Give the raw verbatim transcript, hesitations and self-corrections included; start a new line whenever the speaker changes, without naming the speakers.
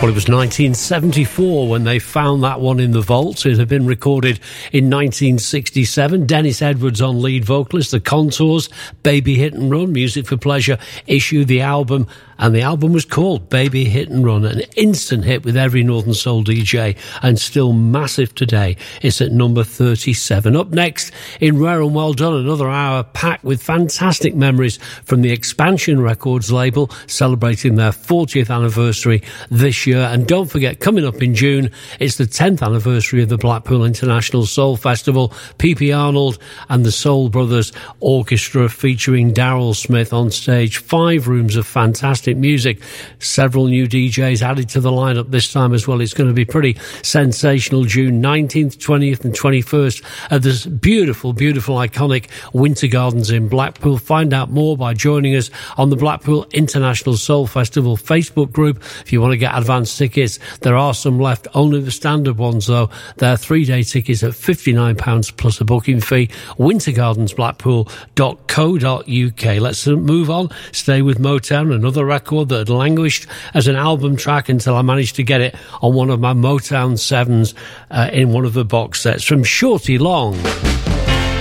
Well, it was nineteen seventy-four when they found that one in the vaults. It had been recorded in nineteen sixty-seven. Dennis Edwards on lead vocalist, The Contours, Baby Hit and Run, Music for Pleasure issued the album, and the album was called Baby Hit and Run, an instant hit with every Northern Soul D J and still massive today. It's at number thirty-seven. Up next, in Rare and Well Done, another hour packed with fantastic memories from the Expansion Records label, celebrating their fortieth anniversary this year. And don't forget, coming up in June, it's the tenth anniversary of the Blackpool International Soul Festival. P P Arnold and the Soul Brothers Orchestra featuring Daryl Smith on stage. Five rooms of fantastic music. Several new D Js added to the lineup this time as well. It's going to be pretty sensational. June nineteenth, twentieth and twenty-first at this beautiful, beautiful, iconic Winter Gardens in Blackpool. Find out more by joining us on the Blackpool International Soul Festival Facebook group. If you want to get advanced tickets, there are some left, only the standard ones though. They're three-day tickets at fifty-nine pounds plus a booking fee. winter gardens blackpool dot co dot uk. Let's move on. Stay with Motown, another record that had languished as an album track until I managed to get it on one of my Motown sevens uh, in one of the box sets from Shorty Long.